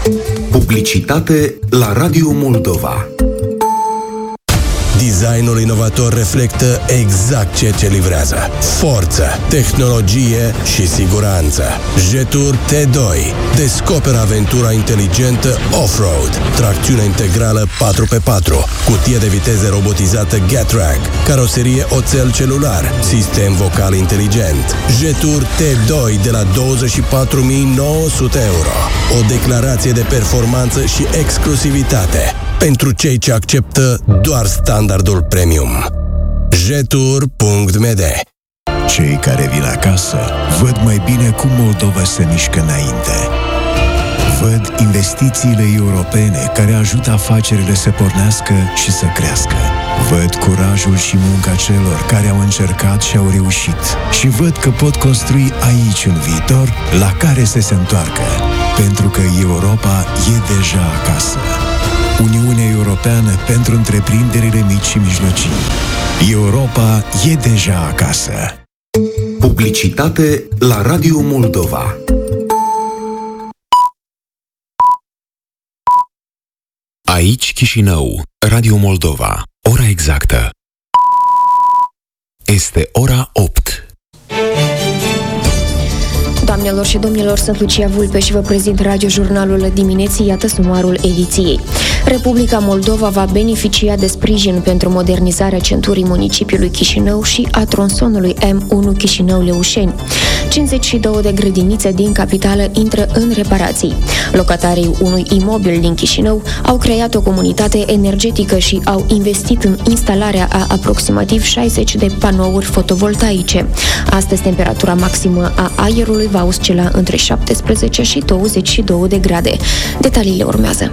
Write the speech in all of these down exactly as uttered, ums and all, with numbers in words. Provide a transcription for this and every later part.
Publicitate la Radio Moldova. Designul inovator reflectă exact ceea ce livrează. Forță, tehnologie și siguranță. Jetour T doi. Descoperă aventura inteligentă off-road. Tracțiune integrală patru pe patru. Cutie de viteze robotizată Getrag. Caroserie oțel celular. Sistem vocal inteligent. Jetour T doi de la douăzeci și patru mii nouă sute euro. O declarație de performanță și exclusivitate pentru cei ce acceptă doar standardul premium. Jetour punct m d. Cei care vin acasă văd mai bine cum Moldova se mișcă înainte. Văd investițiile europene care ajută afacerile să pornească și să crească. Văd curajul și munca celor care au încercat și au reușit. Și văd că pot construi aici un viitor la care să se întoarcă. Pentru că Europa e deja acasă. Uniunea Europeană pentru întreprinderile mici și mijlocii. Europa e deja acasă. Publicitate la Radio Moldova. Aici Chișinău, Radio Moldova. Ora exactă este ora opt. Doamnelor și domnilor, sunt Lucia Vulpe și vă prezint radiojurnalul dimineții, iată sumarul ediției. Republica Moldova va beneficia de sprijin pentru modernizarea centurii municipiului Chișinău și a tronsonului M unu Chișinău-Leușeni. cincizeci și două de grădinițe din capitală intră în reparații. Locatarii unui imobil din Chișinău au creat o comunitate energetică și au investit în instalarea a aproximativ șaizeci de panouri fotovoltaice. Astăzi, temperatura maximă a aerului va oscila între șaptesprezece și douăzeci și două de grade. Detaliile urmează.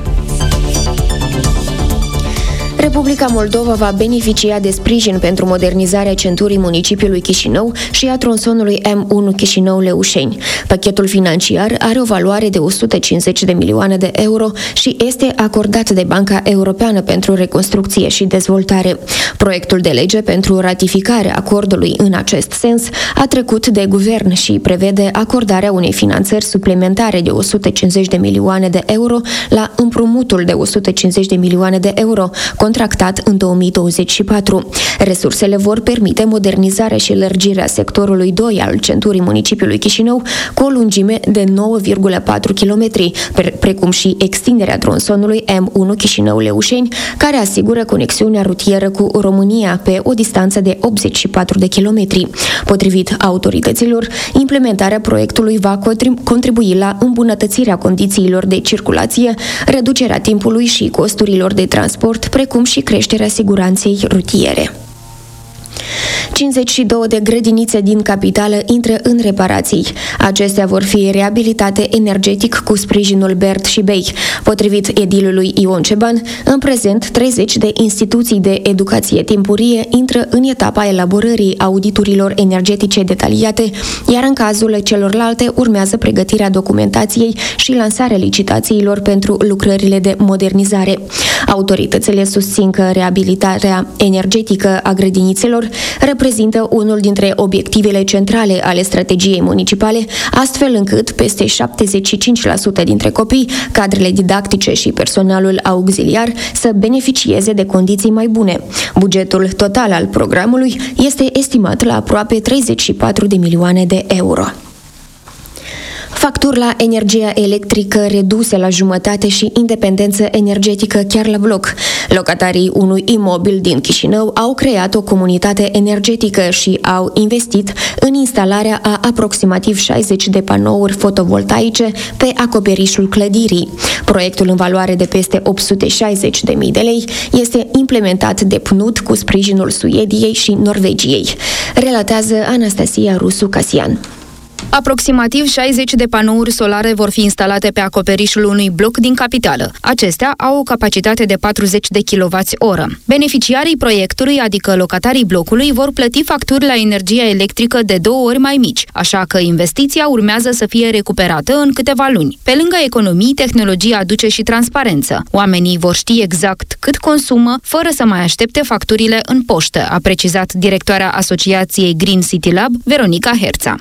Republica Moldova va beneficia de sprijin pentru modernizarea centurii municipiului Chișinău și a tronsonului M unu Chișinău-Leușeni. Pachetul financiar are o valoare de o sută cincizeci de milioane de euro și este acordat de Banca Europeană pentru Reconstrucție și Dezvoltare. Proiectul de lege pentru ratificarea acordului în acest sens a trecut de guvern și prevede acordarea unei finanțări suplimentare de o sută cincizeci de milioane de euro la împrumutul de o sută cincizeci de milioane de euro contractat în două mii douăzeci și patru. Resursele vor permite modernizarea și lărgirea sectorului doi al centurii municipiului Chișinău cu o lungime de nouă virgulă patru kilometri, precum și extinderea tronsonului M unu Chișinău-Leușeni, care asigură conexiunea rutieră cu România pe o distanță de optzeci și patru de kilometri. Potrivit autorităților, implementarea proiectului va contribui la îmbunătățirea condițiilor de circulație, reducerea timpului și costurilor de transport, precum și creșterea siguranței rutiere. cincizeci și două de grădinițe din capitală intră în reparații. Acestea vor fi reabilitate energetic cu sprijinul B E R T și B E I. Potrivit edilului Ion Ceban, în prezent treizeci de instituții de educație timpurie intră în etapa elaborării auditurilor energetice detaliate, iar în cazul celorlalte urmează pregătirea documentației și lansarea licitațiilor pentru lucrările de modernizare. Autoritățile susțin că reabilitarea energetică a grădinițelor reprezintă unul dintre obiectivele centrale ale strategiei municipale, astfel încât peste șaptezeci și cinci la sută dintre copii, cadrele didactice și personalul auxiliar să beneficieze de condiții mai bune. Bugetul total al programului este estimat la aproape treizeci și patru de milioane de euro. Facturi la energia electrică reduse la jumătate și independență energetică chiar la bloc. Locatarii unui imobil din Chișinău au creat o comunitate energetică și au investit în instalarea a aproximativ șaizeci de panouri fotovoltaice pe acoperișul clădirii. Proiectul în valoare de peste opt sute șaizeci de mii de lei este implementat de P N U D cu sprijinul Suediei și Norvegiei. Relatează Anastasia Rusu-Casian. Aproximativ șaizeci de panouri solare vor fi instalate pe acoperișul unui bloc din capitală. Acestea au o capacitate de patruzeci de kilowați oră. Beneficiarii proiectului, adică locatarii blocului, vor plăti facturi la energia electrică de două ori mai mici, așa că investiția urmează să fie recuperată în câteva luni. Pe lângă economii, tehnologia aduce și transparență. Oamenii vor ști exact cât consumă, fără să mai aștepte facturile în poștă, a precizat directoarea Asociației Green City Lab, Veronica Herța.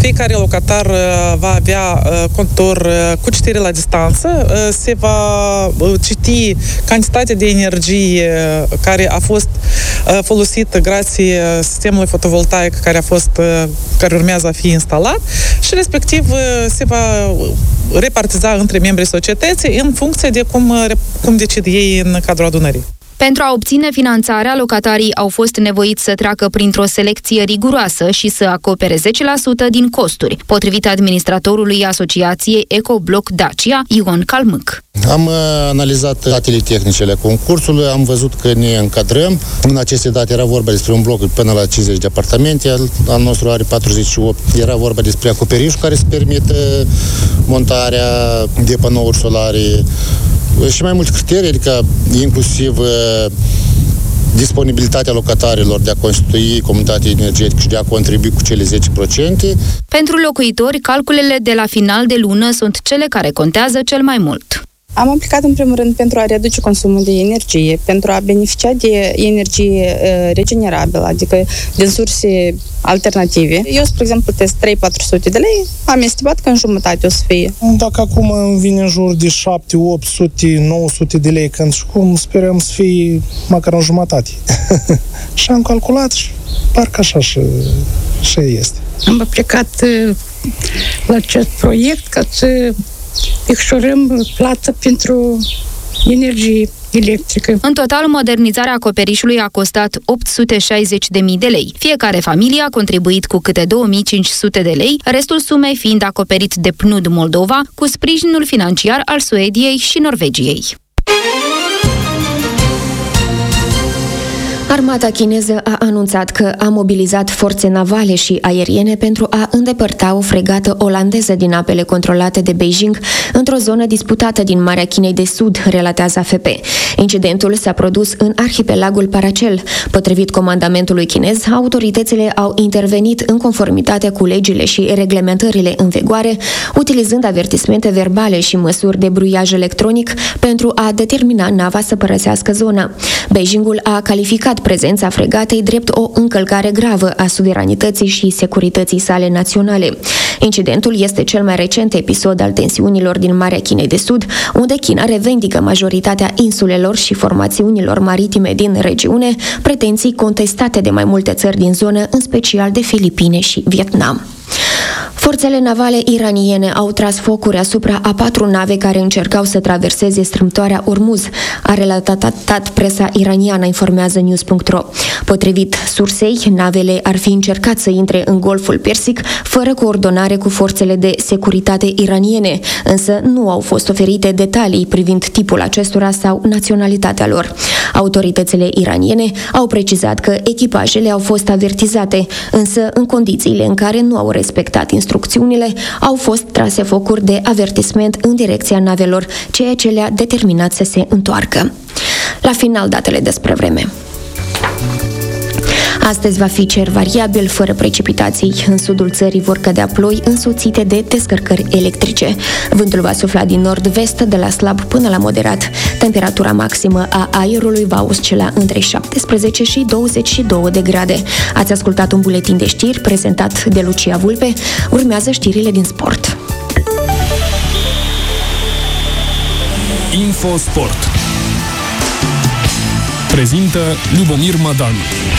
Fiecare locatar va avea contor cu citire la distanță, se va citi cantitatea de energie care a fost folosită grație sistemului fotovoltaic care a fost, care urmează a fi instalat și respectiv se va repartiza între membrii societății în funcție de cum, cum decid ei în cadrul adunării. Pentru a obține finanțarea, locatarii au fost nevoiți să treacă printr-o selecție riguroasă și să acopere zece la sută din costuri, potrivit administratorului Asociației Ecobloc Dacia, Ion Calmâc. Am uh, analizat datele tehnice ale concursului, am văzut că ne încadrăm. În aceste date era vorba despre un bloc până la cincizeci de apartamente, al, al nostru are patruzeci și opt. Era vorba despre acoperișul care se permite montarea de panouri solare și mai mulți criterii, adică inclusiv uh, disponibilitatea locatarilor de a constitui comunitate energetică și de a contribui cu cele zece la sută. Pentru locuitori, calculele de la final de lună sunt cele care contează cel mai mult. Am aplicat în primul rând pentru a reduce consumul de energie, pentru a beneficia de energie uh, regenerabilă, adică din surse alternative. Eu, spre exemplu, plătesc trei patru sute de lei, am estimat că în jumătate o să fie. Dacă acum îmi vine în jur de șapte opt sute nouă sute de lei, când și cum sperăm să fie măcar în jumătate. Și am calculat și parcă așa și, și este. Am aplicat uh, la acest proiect ca să micșorăm plată pentru energie electrică. În total, modernizarea acoperișului a costat opt sute șaizeci de mii de lei. Fiecare familie a contribuit cu câte două mii cinci sute de lei, restul sumei fiind acoperit de P N U D Moldova, cu sprijinul financiar al Suediei și Norvegiei. Armata chineză a anunțat că a mobilizat forțe navale și aeriene pentru a îndepărta o fregată olandeză din apele controlate de Beijing într-o zonă disputată din Marea Chinei de Sud, relatează A F P. Incidentul s-a produs în arhipelagul Paracel. Potrivit comandamentului chinez, autoritățile au intervenit în conformitate cu legile și reglementările în vigoare, utilizând avertismente verbale și măsuri de bruiaj electronic pentru a determina nava să părăsească zona. Beijingul a calificat prezența fregatei drept o încălcare gravă a suveranității și securității sale naționale. Incidentul este cel mai recent episod al tensiunilor din Marea Chinei de Sud, unde China revendică majoritatea insulelor și formațiunilor maritime din regiune, pretenții contestate de mai multe țări din zonă, în special de Filipine și Vietnam. Forțele navale iraniene au tras focuri asupra a patru nave care încercau să traverseze strâmtoarea Ormuz, a relatat presa iraniană, informează news punct ro. Potrivit sursei, navele ar fi încercat să intre în Golful Persic fără coordonare cu forțele de securitate iraniene, însă nu au fost oferite detalii privind tipul acestora sau naționalitatea lor. Autoritățile iraniene au precizat că echipajele au fost avertizate, însă în condițiile în care nu au respectat instrucțiunile, au fost trase focuri de avertisment în direcția navelor, ceea ce le-a determinat să se întoarcă. La final, datele despre vreme. Astăzi va fi cer variabil, fără precipitații. În sudul țării vor cădea ploi însoțite de descărcări electrice. Vântul va sufla din nord-vest, de la slab până la moderat. Temperatura maximă a aerului va oscila între șaptesprezece și douăzeci și două de grade. Ați ascultat un buletin de știri prezentat de Lucia Vulpe. Urmează știrile din sport. Info Sport prezintă Lubomir Madanu.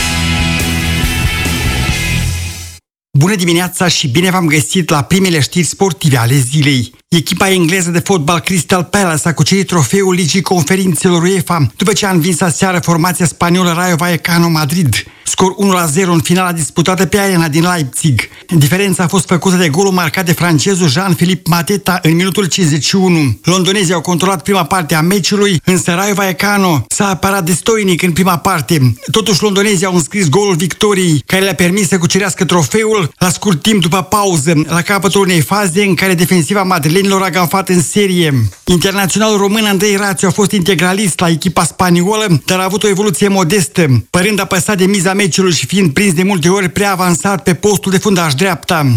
Bună dimineața și bine v-am găsit la primele știri sportive ale zilei. Echipa engleză de fotbal Crystal Palace a cucerit trofeul Ligii Conferințelor UEFA după ce a învins aseară formația spaniolă Rayo Vallecano Madrid. Scor unu la zero în finala disputată pe arena din Leipzig. Diferența a fost făcută de golul marcat de francezul Jean-Philippe Mateta în minutul cincizeci și unu. Londonezii au controlat prima parte a meciului, însă Rayo Vallecano s-a apărat destoinic în prima parte. Totuși londonezii au înscris golul victoriei, care le-a permis să cucerească trofeul la scurt timp după pauză, la capătul unei faze în care defensiva madrilenilor a gafat în serie. Internaționalul român Andrei Rațiu a fost integralist la echipa spaniolă, dar a avut o evoluție modestă, părând apăsat de miza meciului și fiind prins de multe ori prea avansat pe postul de fundaș dreapta.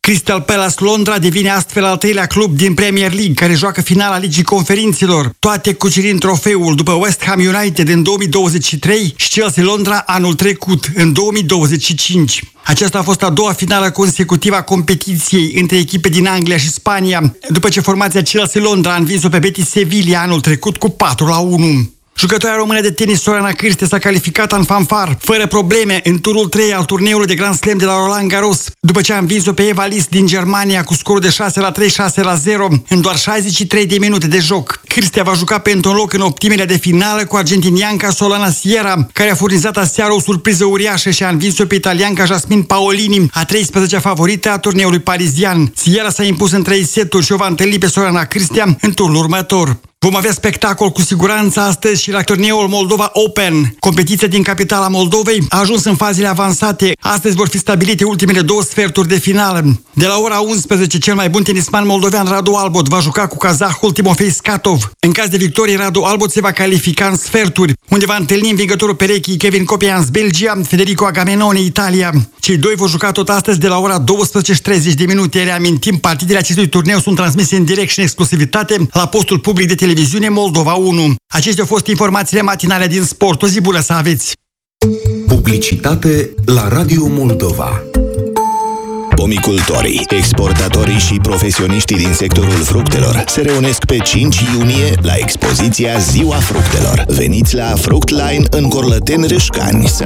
Crystal Palace Londra devine astfel al treilea club din Premier League care joacă finala Ligii Conferințelor, toate cucerind trofeul după West Ham United în două mii douăzeci și trei și Chelsea Londra anul trecut, în două mii douăzeci și cinci. Aceasta a fost a doua finală consecutivă a competiției între echipe din Anglia și Spania, după ce formația Chelsea Londra a învins-o pe Betis Sevilla anul trecut cu patru la unu. Jucătoarea română de tenis Sorana Cârste s-a calificat în fanfar, fără probleme, în turul trei al turneului de Grand Slam de la Roland Garros, după ce a învins-o pe Eva List din Germania cu scorul de șase la trei, șase la zero în doar șaizeci și trei de minute de joc. Cârstea va juca pentru un loc în optimele de finală cu argentinianca Solana Sierra, care a furnizat aseară o surpriză uriașă și a învins-o pe italianca Jasmine Paolini, a treisprezecea favorită a turneului parizian. Sierra s-a impus în trei seturi și o va întâlni pe Sorana Cârstea în turul următor. Vom avea spectacol cu siguranță astăzi și la turneul Moldova Open. Competiția din capitala Moldovei a ajuns în fazele avansate. Astăzi vor fi stabilite ultimele două sferturi de finală. De la ora unsprezece, cel mai bun tenisman moldovean Radu Albot va juca cu kazahul Timofei Skatov. În caz de victorie, Radu Albot se va califica în sferturi, unde va întâlni învingătorul perechii Kevin Kopians Belgia, Federico Agamenone Italia. Cei doi vor juca tot astăzi de la ora douăsprezece și treizeci de minute. Reamintim, partidele acestui turneu sunt transmise în direct și în exclusivitate la postul public de televiziune Moldova unu. Acestea au fost informațiile matinale din sport. O zi bună să aveți! Publicitate la Radio Moldova. Pomicultorii, exportatorii și profesioniștii din sectorul fructelor se reunesc pe cinci iunie la expoziția Ziua Fructelor. Veniți la Fructline în Corlăteni Râșcani să